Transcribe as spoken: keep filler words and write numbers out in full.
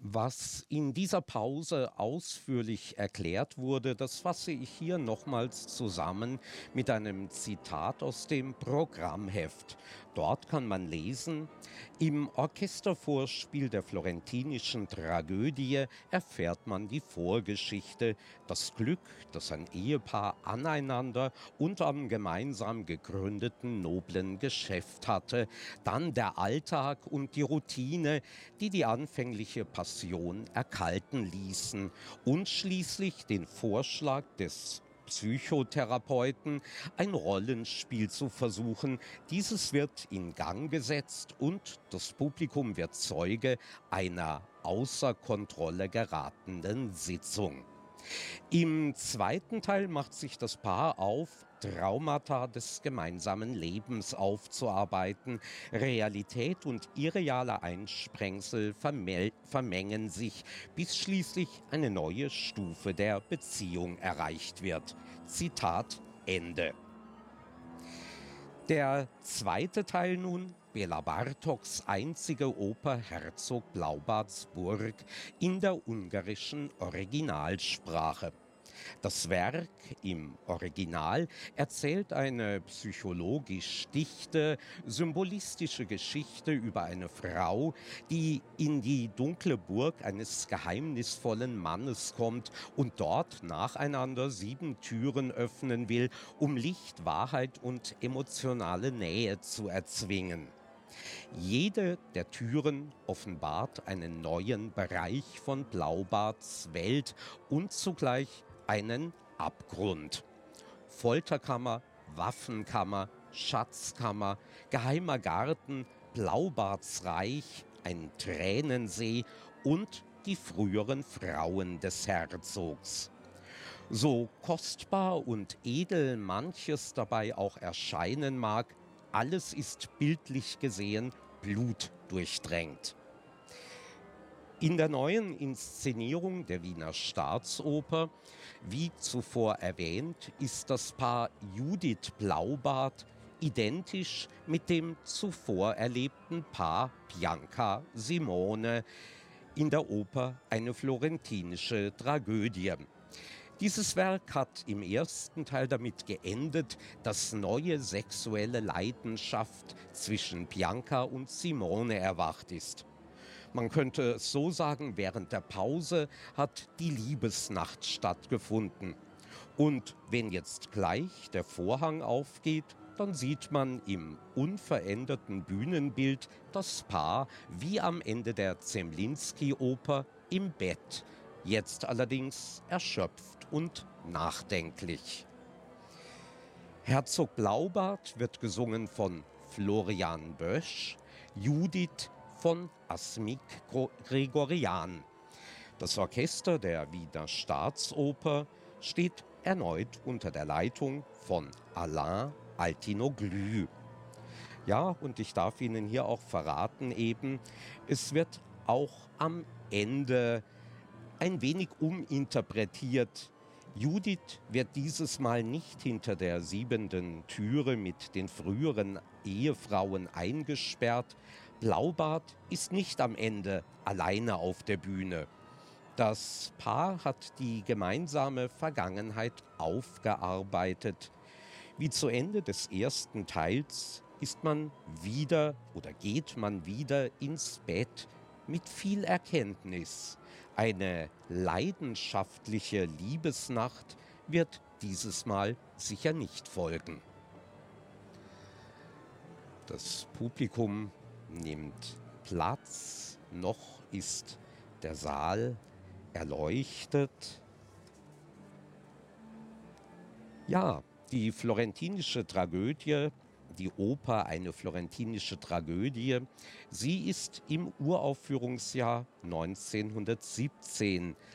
Was in dieser Pause ausführlich erklärt wurde, das fasse ich hier nochmals zusammen mit einem Zitat aus dem Programmheft. Dort kann man lesen: Im Orchestervorspiel der florentinischen Tragödie erfährt man die Vorgeschichte, das Glück, das ein Ehepaar aneinander und am gemeinsam gegründeten noblen Geschäft hatte, dann der Alltag und die Routine, die die anfängliche Passion erkalten ließen, und schließlich den Vorschlag des Psychotherapeuten, ein Rollenspiel zu versuchen. Dieses wird in Gang gesetzt und das Publikum wird Zeuge einer außer Kontrolle geratenen Sitzung. Im zweiten Teil macht sich das Paar auf, Traumata des gemeinsamen Lebens aufzuarbeiten. Realität und irreale Einsprengsel vermel- vermengen sich, bis schließlich eine neue Stufe der Beziehung erreicht wird. Zitat Ende. Der zweite Teil nun, Bela Bartoks einzige Oper Herzog Blaubarts Burg in der ungarischen Originalsprache. Das Werk im Original erzählt eine psychologisch dichte, symbolistische Geschichte über eine Frau, die in die dunkle Burg eines geheimnisvollen Mannes kommt und dort nacheinander sieben Türen öffnen will, um Licht, Wahrheit und emotionale Nähe zu erzwingen. Jede der Türen offenbart einen neuen Bereich von Blaubarts Welt und zugleich einen Abgrund. Folterkammer, Waffenkammer, Schatzkammer, geheimer Garten, Blaubarts Reich, ein Tränensee und die früheren Frauen des Herzogs. So kostbar und edel manches dabei auch erscheinen mag, alles ist bildlich gesehen blutdurchdrängt. In der neuen Inszenierung der Wiener Staatsoper, wie zuvor erwähnt, ist das Paar Judith Blaubart identisch mit dem zuvor erlebten Paar Bianca Simone in der Oper Eine florentinische Tragödie. Dieses Werk hat im ersten Teil damit geendet, dass neue sexuelle Leidenschaft zwischen Bianca und Simone erwacht ist. Man könnte es so sagen, während der Pause hat die Liebesnacht stattgefunden. Und wenn jetzt gleich der Vorhang aufgeht, dann sieht man im unveränderten Bühnenbild das Paar wie am Ende der Zemlinsky-Oper im Bett, jetzt allerdings erschöpft und nachdenklich. Herzog Blaubart wird gesungen von Florian Bösch, Judith von Asmik Gregorian. Das Orchester der Wiener Staatsoper steht erneut unter der Leitung von Alain Altinoglu. Ja, und ich darf Ihnen hier auch verraten eben, es wird auch am Ende ein wenig uminterpretiert. Judith wird dieses Mal nicht hinter der siebenten Türe mit den früheren Ehefrauen eingesperrt. Blaubart ist nicht am Ende alleine auf der Bühne. Das Paar hat die gemeinsame Vergangenheit aufgearbeitet. Wie zu Ende des ersten Teils ist man wieder oder geht man wieder ins Bett mit viel Erkenntnis. Eine leidenschaftliche Liebesnacht wird dieses Mal sicher nicht folgen. Das Publikum nimmt Platz, noch ist der Saal erleuchtet. Ja, die florentinische Tragödie, die Oper Eine florentinische Tragödie, sie ist im Uraufführungsjahr neunzehnhundertsiebzehn